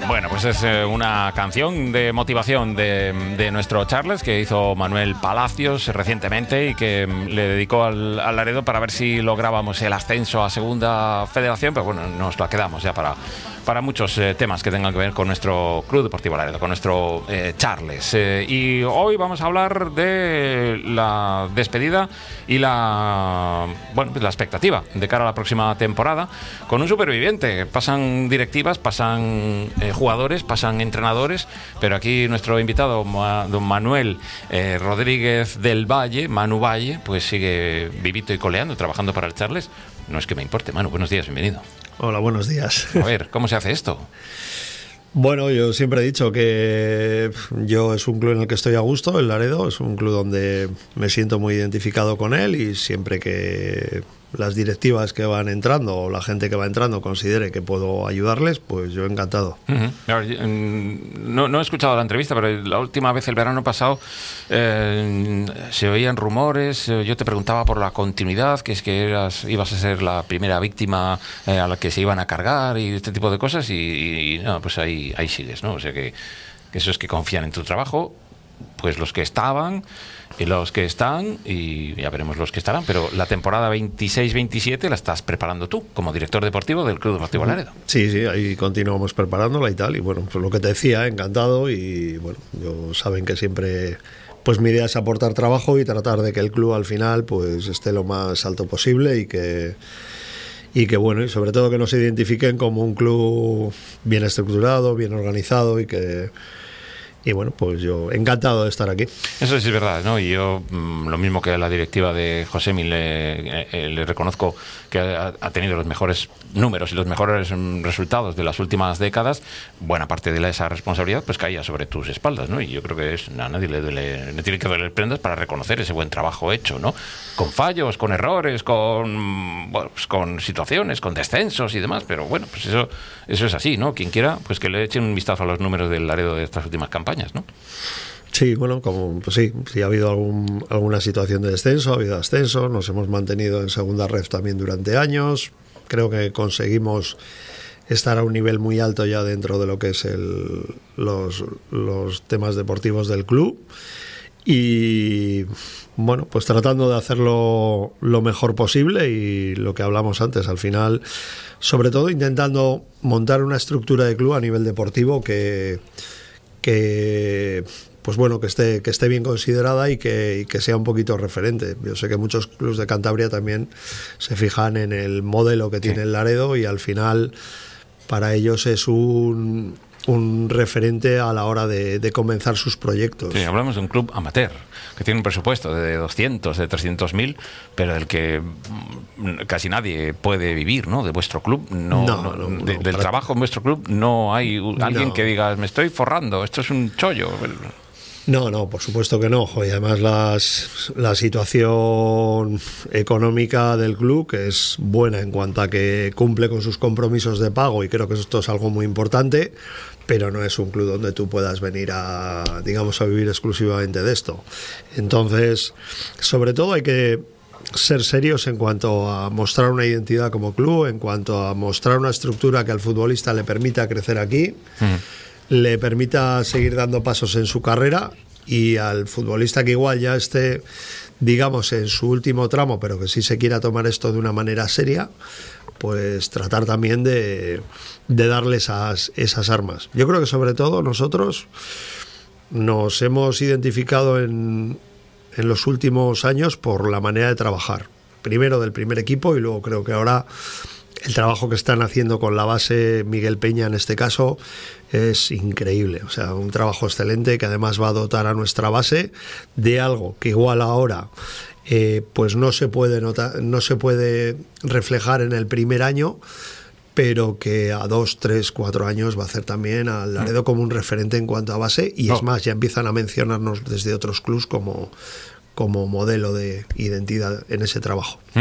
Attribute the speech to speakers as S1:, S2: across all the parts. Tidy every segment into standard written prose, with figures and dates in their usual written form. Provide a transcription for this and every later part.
S1: Bueno, pues es una canción de motivación de nuestro Charles que hizo Manuel Palacios recientemente y que le dedicó al Laredo para ver si lográbamos el ascenso a Segunda Federación, pero bueno, nos la quedamos ya para muchos temas que tengan que ver con nuestro Club Deportivo Laredo, con nuestro Charles. Y hoy vamos a hablar de la despedida y la expectativa de cara a la próxima temporada con un superviviente. Pasan directivas, pasan jugadores, pasan entrenadores, pero aquí nuestro invitado, don Manuel Rodríguez del Valle, Manu Valle, pues sigue vivito y coleando, trabajando para el Charles. No es que me importe, Manu, buenos días, bienvenido.
S2: Hola, buenos días.
S1: A ver, ¿cómo se hace esto?
S2: Bueno, yo siempre he dicho que yo es un club en el que estoy a gusto, el Laredo, es un club donde me siento muy identificado con él y siempre que las directivas que van entrando o la gente que va entrando considere que puedo ayudarles, pues yo encantado.
S1: No he escuchado la entrevista, pero la última vez, el verano pasado, se oían rumores, yo te preguntaba por la continuidad, que es que ibas a ser la primera víctima a la que se iban a cargar y este tipo de cosas y no, pues ahí sigues, ¿no? O sea que eso es que confían en tu trabajo, pues los que estaban y los que están, y ya veremos los que estarán, pero la temporada 26-27 la estás preparando tú, como director deportivo del Club Deportivo Laredo.
S2: Sí, ahí continuamos preparándola y tal, y bueno, pues lo que te decía, encantado, y bueno, saben que siempre, pues mi idea es aportar trabajo y tratar de que el club al final, pues esté lo más alto posible y que bueno, y sobre todo que nos identifiquen como un club bien estructurado, bien organizado y bueno, pues yo encantado de estar aquí.
S1: Eso sí es verdad, ¿no? Y yo, lo mismo que a la directiva de Josemi, le reconozco que ha tenido los mejores números y los mejores resultados de las últimas décadas. Buena parte de esa responsabilidad pues caía sobre tus espaldas, ¿no? Y yo creo que a nadie le tiene que doler prendas para reconocer ese buen trabajo hecho, ¿no? Con fallos, con errores, con situaciones, con descensos y demás, pero bueno, pues eso es así, ¿no? Quien quiera, pues que le echen un vistazo a los números del Laredo de estas últimas campañas, ¿no?
S2: Sí, bueno, pues sí ha habido alguna situación de descenso, ha habido ascenso, nos hemos mantenido en segunda ref también durante años, creo que conseguimos estar a un nivel muy alto ya dentro de lo que es los temas deportivos del club y bueno, pues tratando de hacerlo lo mejor posible y lo que hablamos antes, al final, sobre todo intentando montar una estructura de club a nivel deportivo que pues bueno, que esté bien considerada y que sea un poquito referente. Yo sé que muchos clubes de Cantabria también se fijan en el modelo que tiene el Laredo y al final para ellos es un referente a la hora de comenzar sus proyectos. Sí,
S1: hablamos de un club amateur que tiene un presupuesto de 200, de 300.000, pero del que casi nadie puede vivir, ¿no? De vuestro club, del trabajo en vuestro club no hay alguien que diga, me estoy forrando, esto es un chollo.
S2: No, por supuesto que no. Y además la situación económica del club, que es buena en cuanto a que cumple con sus compromisos de pago, y creo que esto es algo muy importante, pero no es un club donde tú puedas venir a vivir exclusivamente de esto. Entonces, sobre todo hay que ser serios en cuanto a mostrar una identidad como club, en cuanto a mostrar una estructura que al futbolista le permita crecer aquí, le permita seguir dando pasos en su carrera, y al futbolista que igual ya esté, digamos, en su último tramo, pero que sí se quiera tomar esto de una manera seria, pues tratar también de darle esas armas. Yo creo que sobre todo nosotros nos hemos identificado en los últimos años por la manera de trabajar, primero del primer equipo y luego creo que ahora el trabajo que están haciendo con la base, Miguel Peña en este caso, es increíble. O sea, un trabajo excelente que además va a dotar a nuestra base de algo que igual ahora pues no se puede reflejar en el primer año, pero que a 2, 3, 4 años va a hacer también al Laredo como un referente en cuanto a base, y es más, ya empiezan a mencionarnos desde otros clubs como modelo de identidad en ese trabajo.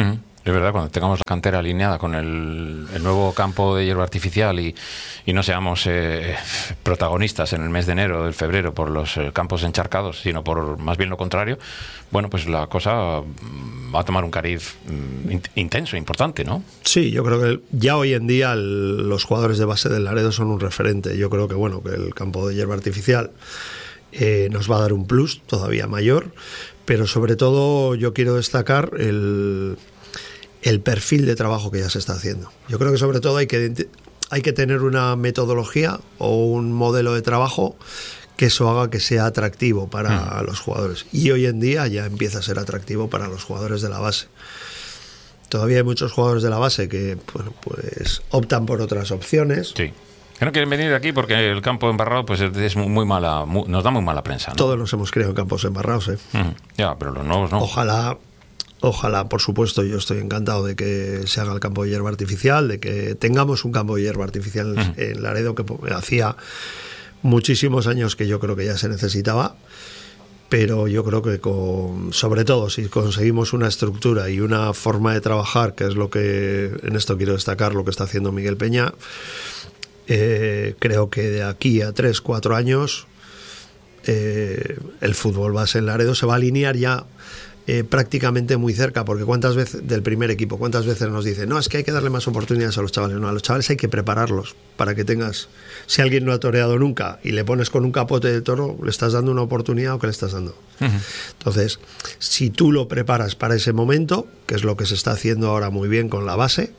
S1: Es verdad, cuando tengamos la cantera alineada con el nuevo campo de hierba artificial y no seamos protagonistas en el mes de enero, del febrero, por los campos encharcados, sino por más bien lo contrario, bueno, pues la cosa va a tomar un cariz intenso, importante, ¿no?
S2: Sí, yo creo que ya hoy en día los jugadores de base del Laredo son un referente. Yo creo que, bueno, que el campo de hierba artificial nos va a dar un plus todavía mayor, pero sobre todo yo quiero destacar el perfil de trabajo que ya se está haciendo. Yo creo que sobre todo hay que tener una metodología o un modelo de trabajo que eso haga que sea atractivo para los jugadores. Y hoy en día ya empieza a ser atractivo para los jugadores de la base. Todavía hay muchos jugadores de la base que, bueno, pues optan por otras opciones.
S1: Sí. Que no quieren venir aquí porque el campo embarrado pues es muy mala, nos da muy mala prensa, ¿no?
S2: Todos nos hemos criado en campos embarrados, ¿eh?
S1: Ya, pero los nuevos no.
S2: Ojalá, por supuesto, yo estoy encantado de que se haga el campo de hierba artificial, de que tengamos un campo de hierba artificial en Laredo, que hacía muchísimos años que yo creo que ya se necesitaba, pero yo creo que sobre todo si conseguimos una estructura y una forma de trabajar, que es lo que en esto quiero destacar, lo que está haciendo Miguel Peña, creo que de aquí a 3-4 años el fútbol base en Laredo se va a alinear ya prácticamente muy cerca, porque cuántas veces del primer equipo, cuántas veces nos dicen, no, es que hay que darle más oportunidades a los chavales. No, a los chavales hay que prepararlos para que tengas, si alguien no ha toreado nunca y le pones con un capote de toro, le estás dando una oportunidad o que le estás dando. Entonces, si tú lo preparas para ese momento, que es lo que se está haciendo ahora muy bien con la base,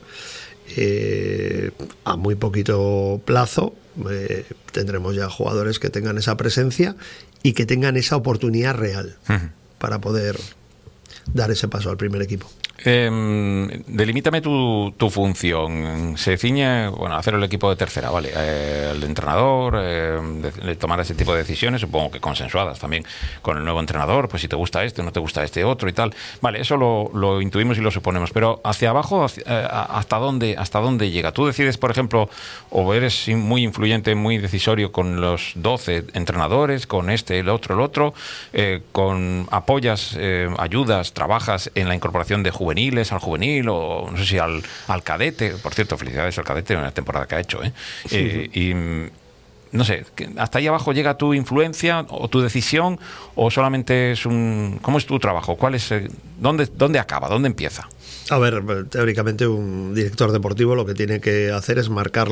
S2: a muy poquito plazo tendremos ya jugadores que tengan esa presencia y que tengan esa oportunidad real para poder dar ese paso al primer equipo.
S1: Delimítame tu función. Se ciñe, bueno, hacer el equipo de tercera, vale, el entrenador, de tomar ese tipo de decisiones, supongo que consensuadas también con el nuevo entrenador, pues si te gusta este, no te gusta este otro y tal. Vale, eso lo intuimos y lo suponemos, pero hacia abajo, ¿hasta dónde llega? Tú decides, por ejemplo, o eres muy influyente, muy decisorio con los 12 entrenadores, con el otro, apoyas, ayudas, trabajas en la incorporación de juveniles al juvenil, o no sé si al cadete. Por cierto, felicidades al cadete en la temporada que ha hecho, y no sé, ¿hasta ahí abajo llega tu influencia o tu decisión, o solamente es ¿cómo es tu trabajo? ¿Dónde acaba? ¿Dónde empieza?
S2: A ver, teóricamente un director deportivo lo que tiene que hacer es marcar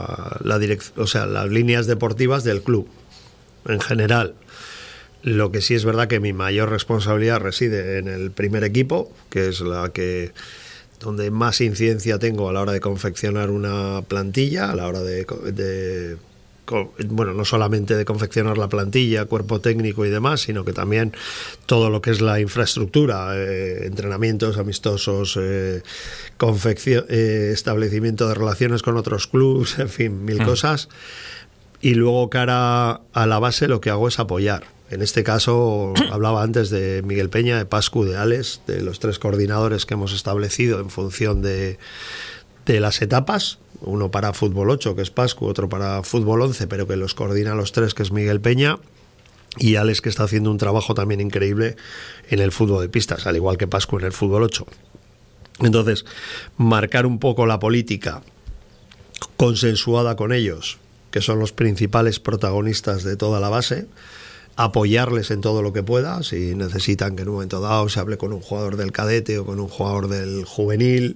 S2: o sea, las líneas deportivas del club en general. Lo que sí es verdad que mi mayor responsabilidad reside en el primer equipo, que es donde más incidencia tengo a la hora de confeccionar una plantilla, a la hora bueno, no solamente de confeccionar la plantilla, cuerpo técnico y demás, sino que también todo lo que es la infraestructura, entrenamientos amistosos, establecimiento de relaciones con otros clubes, en fin, mil cosas. Y luego, cara a la base, lo que hago es apoyar. En este caso, hablaba antes de Miguel Peña, de Pascu, de Alex, de los 3 coordinadores que hemos establecido en función de las etapas. Uno para fútbol 8, que es Pascu, otro para fútbol 11, pero que los coordina los 3, que es Miguel Peña. Y Alex, que está haciendo un trabajo también increíble en el fútbol de pistas, al igual que Pascu en el fútbol 8. Entonces, marcar un poco la política consensuada con ellos, que son los principales protagonistas de toda la base, apoyarles en todo lo que pueda, si necesitan que en un momento dado se hable con un jugador del cadete o con un jugador del juvenil,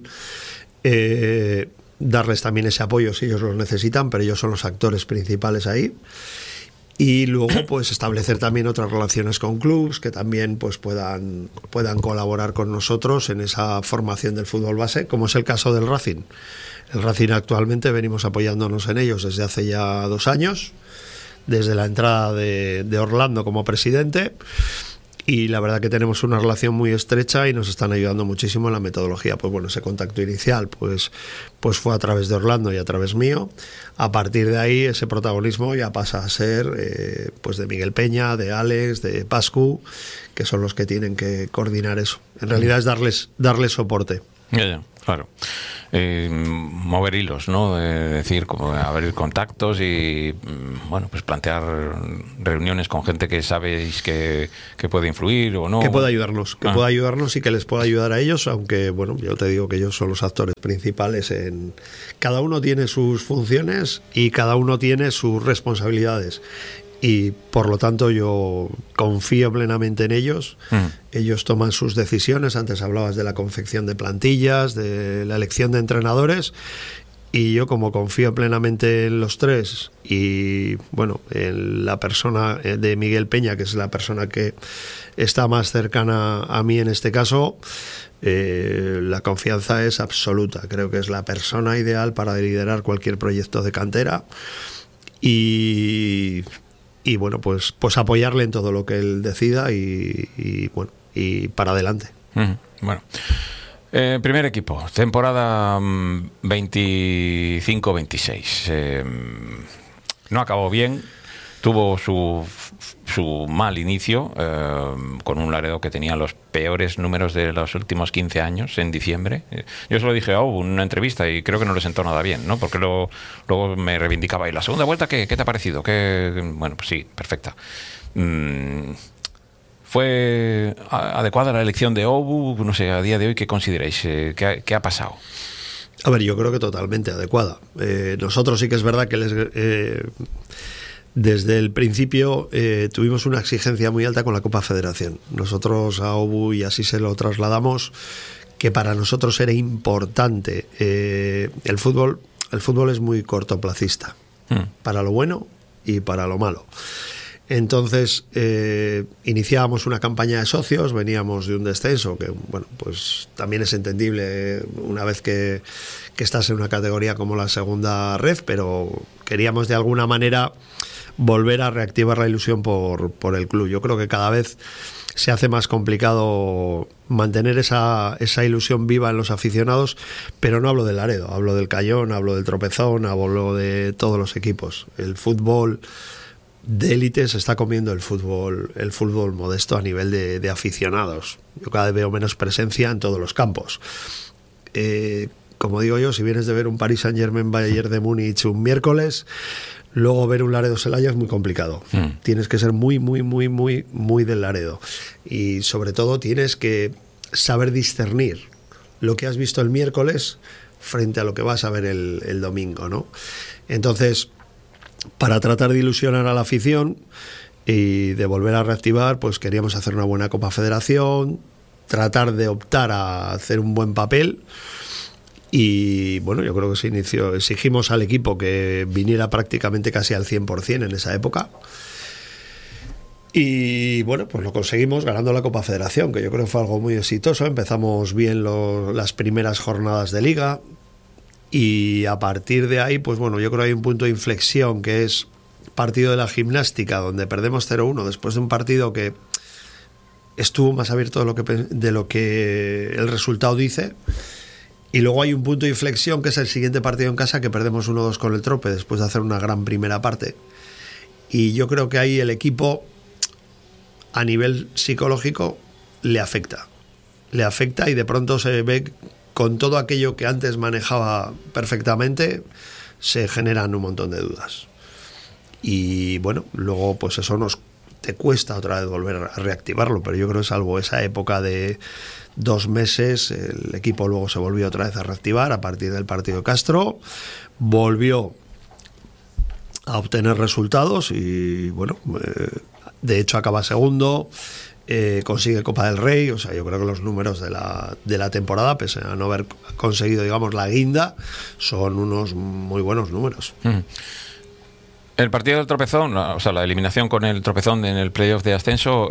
S2: darles también ese apoyo si ellos lo necesitan, pero ellos son los actores principales ahí. Y luego pues establecer también otras relaciones con clubs que también pues puedan colaborar con nosotros en esa formación del fútbol base, como es el caso del Racing. El Racing actualmente venimos apoyándonos en ellos desde hace ya 2 años, desde la entrada de Orlando como presidente, y la verdad que tenemos una relación muy estrecha y nos están ayudando muchísimo en la metodología. Pues bueno, ese contacto inicial pues fue a través de Orlando y a través mío. A partir de ahí ese protagonismo ya pasa a ser pues de Miguel Peña, de Alex, de Pascu, que son los que tienen que coordinar eso. En realidad es darles soporte.
S1: Ya, claro. Mover hilos, ¿no? Decir, como abrir contactos y, bueno, pues plantear reuniones con gente que sabéis que puede influir o no.
S2: Que pueda ayudarnos, pueda ayudarnos y que les pueda ayudar a ellos, aunque, bueno, yo te digo que ellos son los actores principales en... Cada uno tiene sus funciones y cada uno tiene sus responsabilidades. Y por lo tanto yo confío plenamente en ellos. Ellos toman sus decisiones. Antes hablabas de la confección de plantillas, de la elección de entrenadores, y yo, como confío plenamente en los tres y bueno, en la persona de Miguel Peña, que es la persona que está más cercana a mí en este caso, la confianza es absoluta. Creo que es la persona ideal para liderar cualquier proyecto de cantera y bueno, pues apoyarle en todo lo que él decida y bueno, y para adelante.
S1: Bueno, primer equipo, temporada 25-26. No acabó bien, tuvo su mal inicio, con un Laredo que tenía los peores números de los últimos 15 años en diciembre. Yo se lo dije a Obu en una entrevista y creo que no le sentó nada bien, ¿no? Porque luego me reivindicaba. ¿Y la segunda vuelta qué te ha parecido? Bueno, pues sí, perfecta. ¿Fue adecuada la elección de Obu? No sé, a día de hoy, ¿qué consideráis? ¿Qué ha pasado?
S2: A ver, yo creo que totalmente adecuada. Nosotros sí que es verdad que desde el principio tuvimos una exigencia muy alta con la Copa Federación. Nosotros a Obu, y así se lo trasladamos, que para nosotros era importante. El fútbol es muy cortoplacista, para lo bueno y para lo malo. Entonces iniciábamos una campaña de socios, veníamos de un descenso que, bueno, pues también es entendible una vez que estás en una categoría como la segunda red, pero queríamos de alguna manera volver a reactivar la ilusión por el club. Yo creo que cada vez se hace más complicado mantener esa ilusión viva en los aficionados, pero no hablo del Laredo, hablo del Cayón, hablo del Tropezón, hablo de todos los equipos. El fútbol de élite se está comiendo el fútbol modesto a nivel de aficionados. Yo cada vez veo menos presencia en todos los campos. Como digo yo, si vienes de ver un Paris Saint-Germain Bayern de Múnich un miércoles, luego ver un Laredo Celaya es muy complicado. Tienes que ser muy, muy, muy, muy, muy del Laredo. Y sobre todo tienes que saber discernir lo que has visto el miércoles frente a lo que vas a ver el domingo, ¿no? Entonces, para tratar de ilusionar a la afición y de volver a reactivar, pues queríamos hacer una buena Copa Federación, tratar de optar a hacer un buen papel. Y bueno, yo creo que se inició, exigimos al equipo que viniera prácticamente casi al 100% en esa época. Y bueno, pues lo conseguimos ganando la Copa Federación, que yo creo que fue algo muy exitoso. Empezamos bien las primeras jornadas de liga y a partir de ahí, pues bueno, yo creo que hay un punto de inflexión que es partido de la Gimnástica, donde perdemos 0-1 después de un partido que estuvo más abierto de lo que el resultado dice. Y luego hay un punto de inflexión que es el siguiente partido en casa, que perdemos 1-2 con el Trope después de hacer una gran primera parte. Y yo creo que ahí el equipo, a nivel psicológico, le afecta y de pronto se ve con todo aquello que antes manejaba perfectamente, se generan un montón de dudas. Y bueno, luego pues eso te cuesta otra vez volver a reactivarlo, pero yo creo que salvo esa época de 2 meses, el equipo luego se volvió otra vez a reactivar a partir del partido de Castro, volvió a obtener resultados y bueno, de hecho acaba segundo, consigue Copa del Rey. O sea, yo creo que los números de la temporada, pese a no haber conseguido, digamos, la guinda, son unos muy buenos números.
S1: El partido del Tropezón, o sea, la eliminación con el Tropezón en el playoff de ascenso,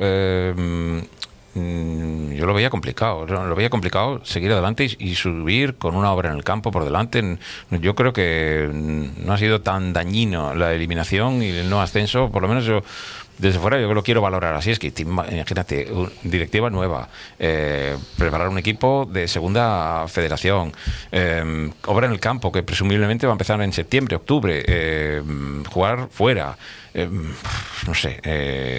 S1: yo lo veía complicado seguir adelante y subir con una obra en el campo por delante. Yo creo que no ha sido tan dañino la eliminación y el no ascenso, por lo menos yo desde fuera yo lo quiero valorar así. Es que imagínate, directiva nueva, preparar un equipo de segunda federación, obra en el campo que presumiblemente va a empezar en septiembre, octubre, jugar fuera, no sé,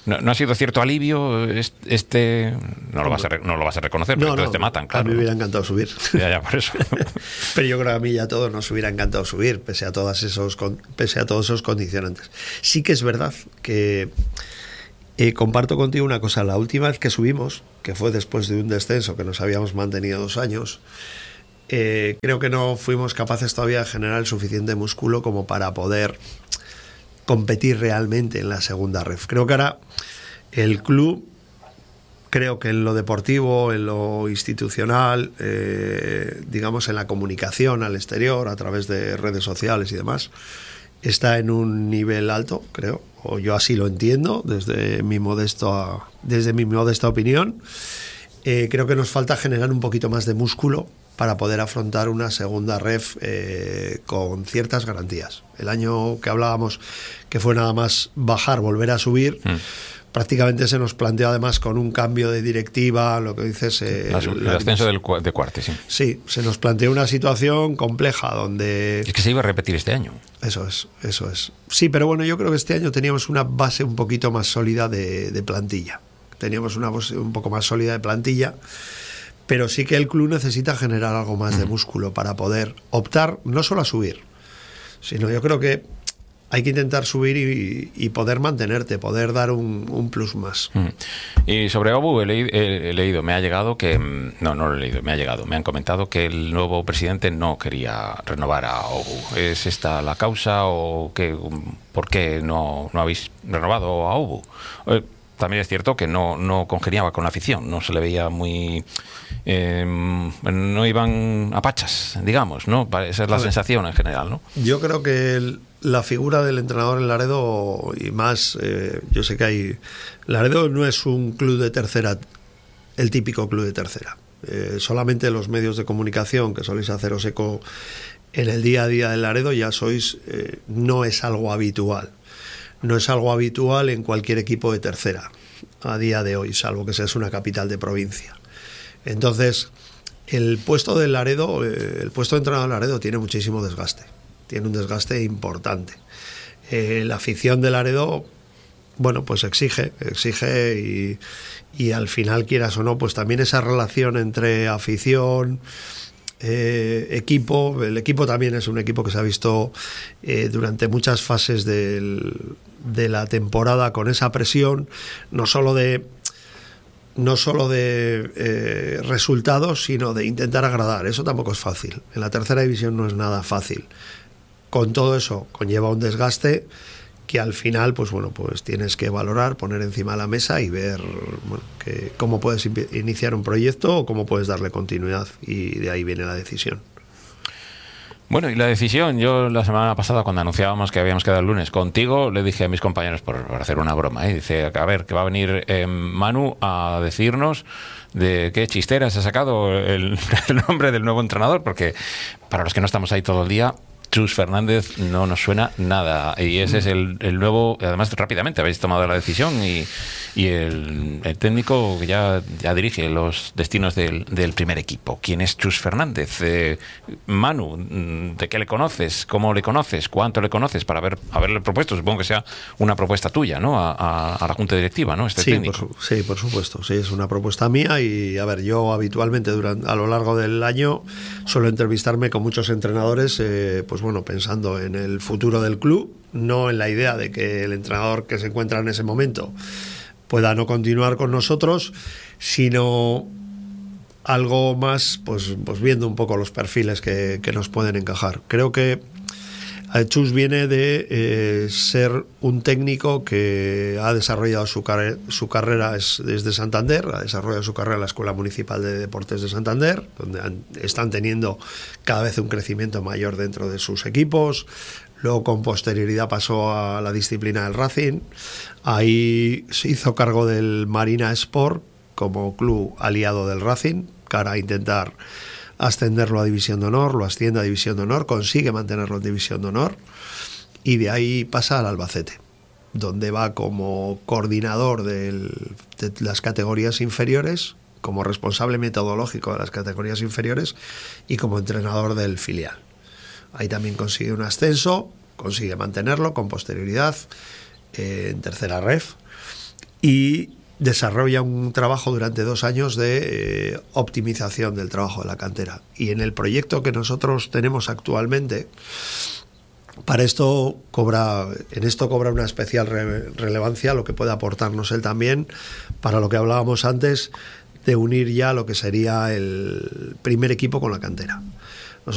S1: ¿No ha sido cierto alivio no lo vas a reconocer, porque entonces te matan, claro.
S2: A mí me hubiera encantado subir.
S1: Ya, por eso.
S2: Pero yo creo que a mí y a todos nos hubiera encantado subir, pese a todos esos condicionantes. Sí que es verdad que comparto contigo una cosa. La última vez que subimos, que fue después de un descenso que nos habíamos mantenido 2 años, creo que no fuimos capaces todavía de generar el suficiente músculo como para poder competir realmente en la segunda ref. Creo que ahora el club, creo que en lo deportivo, en lo institucional, digamos en la comunicación al exterior, a través de redes sociales y demás, está en un nivel alto, creo, o yo así lo entiendo desde mi modesta opinión. Creo que nos falta generar un poquito más de músculo para poder afrontar una segunda ref con ciertas garantías. El año que hablábamos, que fue nada más bajar, volver a subir, prácticamente se nos planteó además con un cambio de directiva, lo que dices...
S1: el ascenso de Cuarte, sí.
S2: Sí, se nos planteó una situación compleja donde...
S1: Es que se iba a repetir este año.
S2: Eso es. Sí, pero bueno, yo creo que este año teníamos una base un poquito más sólida de plantilla. Teníamos una base un poco más sólida de plantilla, pero sí que el club necesita generar algo más de músculo para poder optar no solo a subir, sino yo creo que hay que intentar subir y poder mantenerte, poder dar un plus más.
S1: Y sobre Obu he leído, me ha llegado que... No lo he leído, me ha llegado. Me han comentado que el nuevo presidente no quería renovar a Obu. ¿Es esta la causa o por qué no habéis renovado a Obu? También es cierto que no congeniaba con la afición, no se le veía muy... no iban a pachas, digamos, ¿no? Esa es la sensación en general, ¿no?
S2: Yo creo que la figura del entrenador en Laredo, y más, yo sé que Laredo no es un club de tercera, el típico club de tercera. Solamente los medios de comunicación que soléis haceros eco en el día a día del Laredo ya no es algo habitual. No es algo habitual en cualquier equipo de tercera a día de hoy, salvo que seas una capital de provincia. Entonces, el puesto de Laredo, el puesto de entrenador de Laredo tiene muchísimo desgaste. Tiene un desgaste importante. La afición de Laredo, bueno, pues exige y al final, quieras o no, pues también esa relación entre afición, equipo. El equipo también es un equipo que se ha visto durante muchas fases de la temporada con esa presión, no solo de resultados, sino de intentar agradar. Eso tampoco es fácil. En la tercera división no es nada fácil. Con todo eso conlleva un desgaste que al final, pues bueno, pues tienes que valorar, poner encima de la mesa y ver, bueno, cómo puedes iniciar un proyecto o cómo puedes darle continuidad, y de ahí viene la decisión.
S1: Bueno, y la decisión, yo la semana pasada cuando anunciábamos que habíamos quedado el lunes contigo, le dije a mis compañeros por hacer una broma, dice, a ver, que va a venir Manu a decirnos de qué chistera se ha sacado el nombre del nuevo entrenador, porque para los que no estamos ahí todo el día, Chus Fernández no nos suena nada, y ese es el nuevo. Además, rápidamente habéis tomado la decisión y el técnico que ya dirige los destinos del primer equipo. ¿Quién es Chus Fernández? Manu, ¿de qué le conoces? ¿Cómo le conoces? ¿Cuánto le conoces? Para haberle propuesto, supongo que sea una propuesta tuya, ¿no? A la junta directiva, ¿no? Técnico.
S2: Sí, por supuesto. Sí, es una propuesta mía, y a ver, yo habitualmente a lo largo del año suelo entrevistarme con muchos entrenadores, pues bueno, pensando en el futuro del club, no en la idea de que el entrenador que se encuentra en ese momento pueda no continuar con nosotros, sino algo más, pues viendo un poco los perfiles que nos pueden encajar. Creo que Chus viene de ser un técnico que ha desarrollado su carrera desde Santander, ha desarrollado su carrera en la Escuela Municipal de Deportes de Santander, donde están teniendo cada vez un crecimiento mayor dentro de sus equipos. Luego, con posterioridad, pasó a la disciplina del Racing. Ahí se hizo cargo del Marina Sport como club aliado del Racing, cara a intentar ascenderlo a División de Honor, lo asciende a División de Honor, consigue mantenerlo en División de Honor, y de ahí pasa al Albacete, donde va como coordinador de las categorías inferiores, como responsable metodológico de las categorías inferiores y como entrenador del filial. Ahí también consigue un ascenso, consigue mantenerlo con posterioridad en tercera ref, y desarrolla un trabajo durante 2 años de optimización del trabajo de la cantera. Y en el proyecto que nosotros tenemos actualmente, para esto cobra una especial relevancia lo que puede aportarnos él también, para lo que hablábamos antes, de unir ya lo que sería el primer equipo con la cantera.